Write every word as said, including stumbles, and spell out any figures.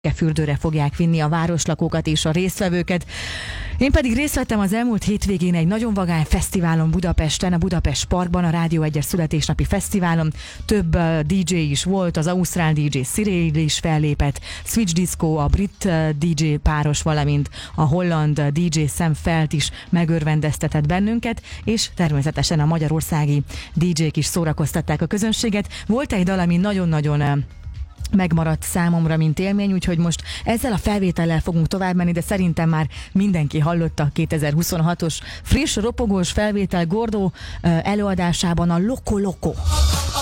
fürdőre fogják vinni a városlakókat és a résztvevőket. Én pedig részt vettem az elmúlt hétvégén egy nagyon vagány fesztiválon Budapesten, a Budapest Parkban, a Rádió egyes születésnapi fesztiválon. Több uh, dé dzsé is volt, az ausztrál dé dzsé Cyril is fellépett, Switch Disco, a brit uh, dé dzsé páros, valamint a holland uh, dé dzsé Sam Felt is megörvendeztetett bennünket, és természetesen a magyarországi dé dzsék is szórakoztatták a közönséget. Volt egy dal, ami nagyon-nagyon uh, megmaradt számomra, mint élmény, úgyhogy most ezzel a felvétellel fogunk tovább menni, de szerintem már mindenki hallotta kétezer-huszonhatos friss, ropogós felvétel Gordó előadásában a Loco Loco.